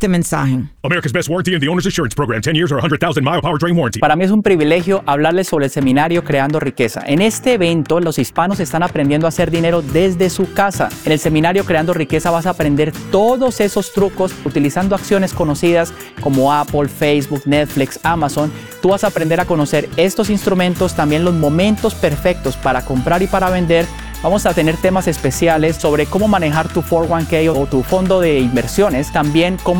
este mensaje. America's Best Warranty and the Owner's Assurance Program. 10 years or 100,000 mile powertrain warranty. Para mí es un privilegio hablarles sobre el seminario Creando Riqueza. En este evento, los hispanos están aprendiendo a hacer dinero desde su casa. En el seminario Creando Riqueza vas a aprender todos esos trucos utilizando acciones conocidas como Apple, Facebook, Netflix, Amazon. Tú vas a aprender a conocer estos instrumentos, también los momentos perfectos para comprar y para vender. Vamos a tener temas especiales sobre cómo manejar tu 401k o tu fondo de inversiones, también cómo